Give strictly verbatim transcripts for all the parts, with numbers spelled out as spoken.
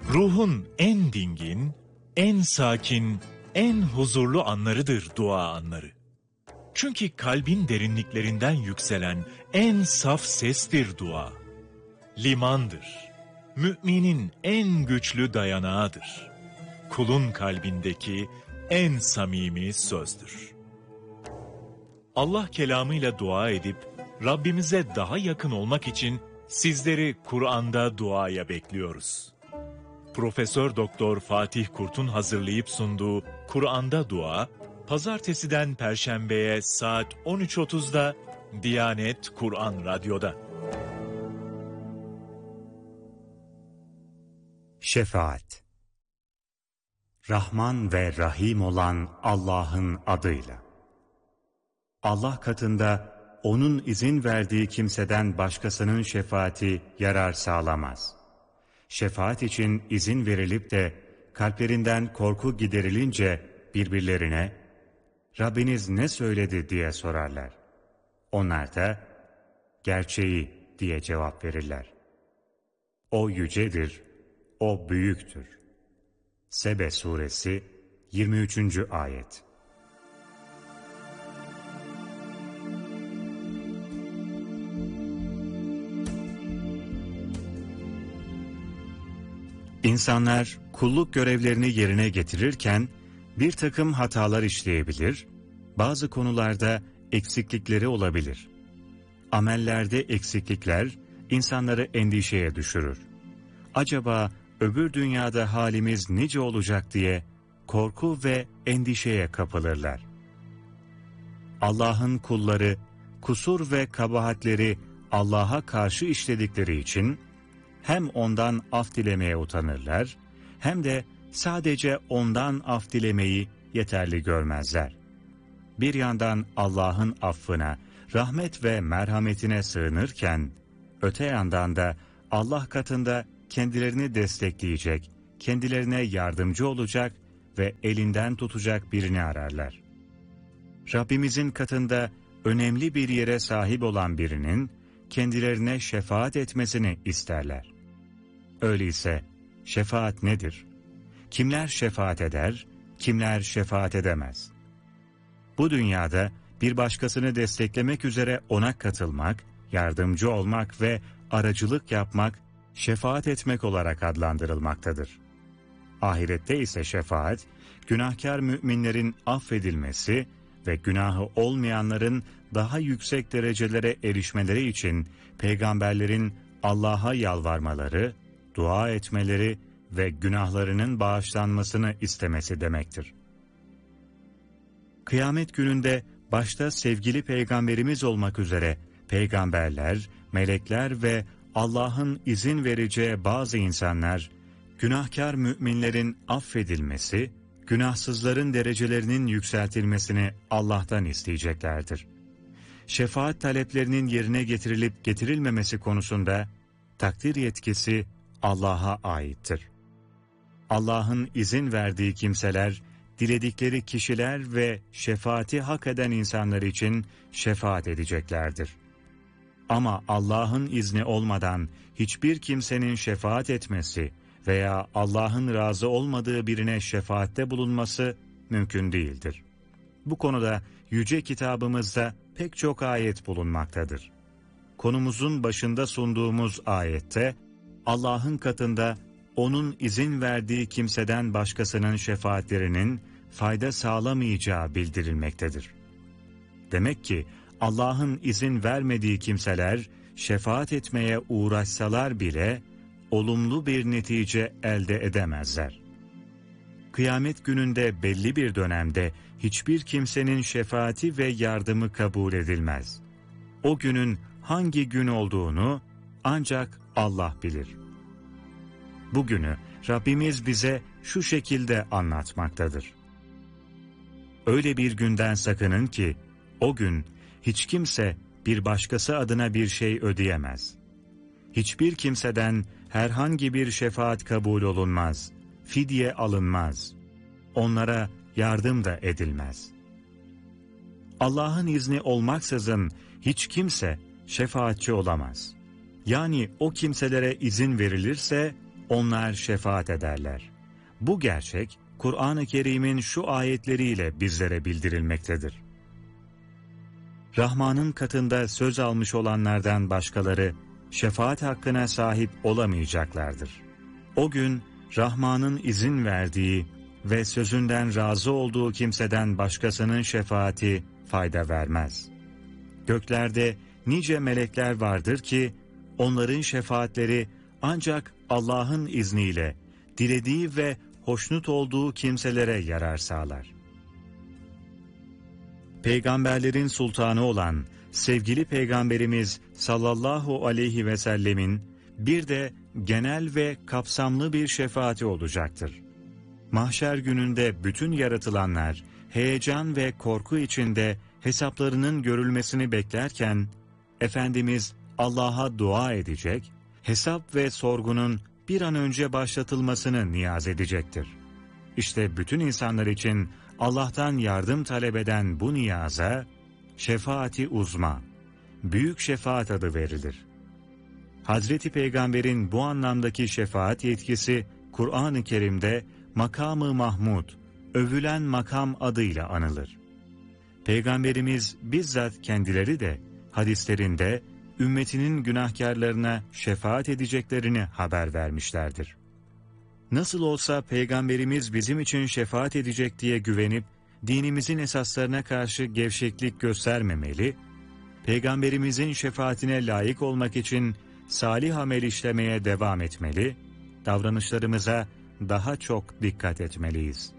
Ruhun en dingin, en sakin, en huzurlu anlarıdır dua anları. Çünkü kalbin derinliklerinden yükselen en saf sestir dua. Limandır. Müminin en güçlü dayanağıdır. Kulun kalbindeki en samimi sözdür. Allah kelamıyla dua edip Rabbimize daha yakın olmak için sizleri Kur'an'da duaya bekliyoruz. Profesör Doktor Fatih Kurt'un hazırlayıp sunduğu Kur'an'da Dua, Pazartesiden Perşembe'ye saat on üç otuzda Diyanet Kur'an Radyo'da. Şefaat. Rahman ve Rahim olan Allah'ın adıyla. Allah katında O'nun izin verdiği kimseden başkasının şefaati yarar sağlamaz. Şefaat için izin verilip de kalplerinden korku giderilince birbirlerine Rabbiniz ne söyledi diye sorarlar. Onlar da gerçeği diye cevap verirler. O yücedir, o büyüktür. Sebe suresi yirmi üçüncü ayet. İnsanlar kulluk görevlerini yerine getirirken bir takım hatalar işleyebilir, bazı konularda eksiklikleri olabilir. Amellerde eksiklikler insanları endişeye düşürür. Acaba öbür dünyada halimiz nice olacak diye korku ve endişeye kapılırlar. Allah'ın kulları kusur ve kabahatleri Allah'a karşı işledikleri için hem ondan af dilemeye utanırlar, hem de sadece ondan af dilemeyi yeterli görmezler. Bir yandan Allah'ın affına, rahmet ve merhametine sığınırken, öte yandan da Allah katında kendilerini destekleyecek, kendilerine yardımcı olacak ve elinden tutacak birini ararlar. Rabbimizin katında önemli bir yere sahip olan birinin kendilerine şefaat etmesini isterler. Öyleyse şefaat nedir? Kimler şefaat eder, kimler şefaat edemez? Bu dünyada bir başkasını desteklemek üzere ona katılmak, yardımcı olmak ve aracılık yapmak, şefaat etmek olarak adlandırılmaktadır. Ahirette ise şefaat, günahkar müminlerin affedilmesi ve günahı olmayanların daha yüksek derecelere erişmeleri için peygamberlerin Allah'a yalvarmaları, dua etmeleri ve günahlarının bağışlanmasını istemesi demektir. Kıyamet gününde başta sevgili peygamberimiz olmak üzere peygamberler, melekler ve Allah'ın izin vereceği bazı insanlar, günahkar müminlerin affedilmesi, günahsızların derecelerinin yükseltilmesini Allah'tan isteyeceklerdir. Şefaat taleplerinin yerine getirilip getirilmemesi konusunda takdir yetkisi Allah'a aittir. Allah'ın izin verdiği kimseler, diledikleri kişiler ve şefaati hak eden insanlar için şefaat edeceklerdir. Ama Allah'ın izni olmadan hiçbir kimsenin şefaat etmesi veya Allah'ın razı olmadığı birine şefaatte bulunması mümkün değildir. Bu konuda yüce kitabımızda pek çok ayet bulunmaktadır. Konumuzun başında sunduğumuz ayette Allah'ın katında O'nun izin verdiği kimseden başkasının şefaatlerinin fayda sağlamayacağı bildirilmektedir. Demek ki Allah'ın izin vermediği kimseler şefaat etmeye uğraşsalar bile olumlu bir netice elde edemezler. Kıyamet gününde belli bir dönemde hiçbir kimsenin şefaati ve yardımı kabul edilmez. O günün hangi gün olduğunu ancak Allah bilir. Bu günü Rabbimiz bize şu şekilde anlatmaktadır. Öyle bir günden sakının ki o gün hiç kimse bir başkası adına bir şey ödeyemez. Hiçbir kimseden herhangi bir şefaat kabul olunmaz, fidye alınmaz. Onlara yardım da edilmez. Allah'ın izni olmaksızın hiç kimse şefaatçi olamaz. Yani o kimselere izin verilirse onlar şefaat ederler. Bu gerçek, Kur'an-ı Kerim'in şu ayetleriyle bizlere bildirilmektedir. Rahman'ın katında söz almış olanlardan başkaları, şefaat hakkına sahip olamayacaklardır. O gün, Rahman'ın izin verdiği ve sözünden razı olduğu kimseden başkasının şefaati fayda vermez. Göklerde nice melekler vardır ki, onların şefaatleri ancak Allah'ın izniyle, dilediği ve hoşnut olduğu kimselere yarar sağlar. Peygamberlerin sultanı olan sevgili Peygamberimiz sallallahu aleyhi ve sellemin bir de genel ve kapsamlı bir şefaati olacaktır. Mahşer gününde bütün yaratılanlar heyecan ve korku içinde hesaplarının görülmesini beklerken, Efendimiz Allah'a dua edecek, hesap ve sorgunun bir an önce başlatılmasını niyaz edecektir. İşte bütün insanlar için Allah'tan yardım talep eden bu niyaza, şefaati uzma, büyük şefaat adı verilir. Hazreti Peygamber'in bu anlamdaki şefaat yetkisi, Kur'an-ı Kerim'de Makam-ı Mahmud, övülen makam adıyla anılır. Peygamberimiz bizzat kendileri de hadislerinde ümmetinin günahkarlarına şefaat edeceklerini haber vermişlerdir. Nasıl olsa Peygamberimiz bizim için şefaat edecek diye güvenip, dinimizin esaslarına karşı gevşeklik göstermemeli, Peygamberimizin şefaatine layık olmak için salih amel işlemeye devam etmeli, davranışlarımıza daha çok dikkat etmeliyiz.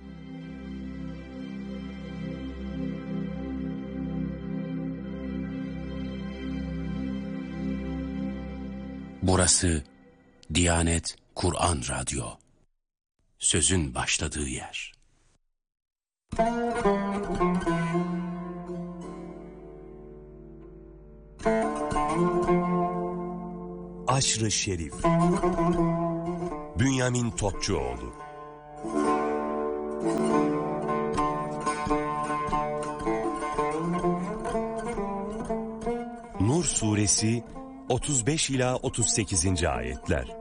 Burası Diyanet Kur'an Radyo. Sözün başladığı yer. Aşr-ı Şerif. Bünyamin Topçuoğlu. Nur Suresi otuz beş ila otuz sekizinci ayetler.